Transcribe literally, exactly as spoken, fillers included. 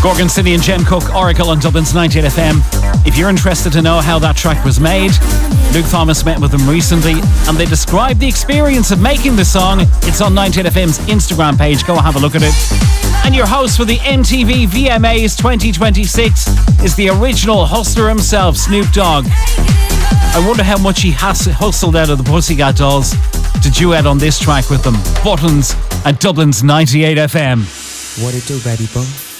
Gorgon City and Jem Cook, Oracle on Dublin's ninety-eight F M. If you're interested to know how that track was made, Luke Thomas met with them recently and they described the experience of making the song. It's on ninety-eight F M's Instagram page. Go have a look at it. And your host for the M T V V M As twenty twenty-six is the original hustler himself, Snoop Dogg. I wonder how much he has hustled out of the Pussycat Dolls to duet on this track with them. Buttons at Dublin's ninety-eight F M. What it do, baby boy?